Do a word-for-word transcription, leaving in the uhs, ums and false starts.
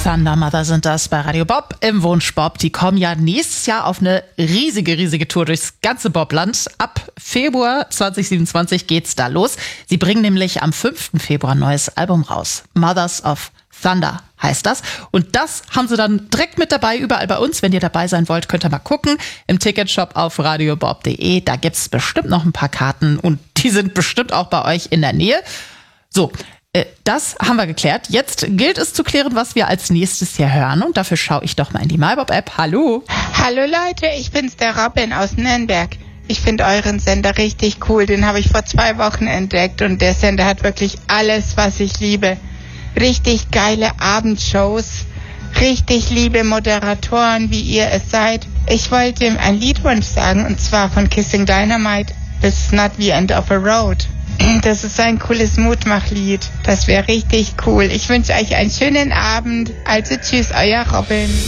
Thunder Mother sind das bei Radio Bob im Wunsch Bob. Die kommen ja nächstes Jahr auf eine riesige, riesige Tour durchs ganze Bobland. Ab Februar zwanzig siebenundzwanzig geht's da los. Sie bringen nämlich am fünften Februar ein neues Album raus. Mothers of Thunder heißt das. Und das haben sie dann direkt mit dabei, überall bei uns. Wenn ihr dabei sein wollt, könnt ihr mal gucken. Im Ticketshop auf radiobob punkt de. Da gibt's bestimmt noch ein paar Karten und die sind bestimmt auch bei euch in der Nähe. So, das haben wir geklärt. Jetzt gilt es zu klären, was wir als nächstes hier hören. Und dafür schaue ich doch mal in die MyBob-App. Hallo. Hallo Leute, ich bin's, der Robin aus Nürnberg. Ich finde euren Sender richtig cool. Den habe ich vor zwei Wochen entdeckt. Und der Sender hat wirklich alles, was ich liebe. Richtig geile Abendshows. Richtig liebe Moderatoren, wie ihr es seid. Ich wollte einen Liedwunsch sagen, und zwar von Kissing Dynamite. This is not the end of a road. Das ist ein cooles Mutmachlied. Das wäre richtig cool. Ich wünsche euch einen schönen Abend. Also tschüss, euer Robin.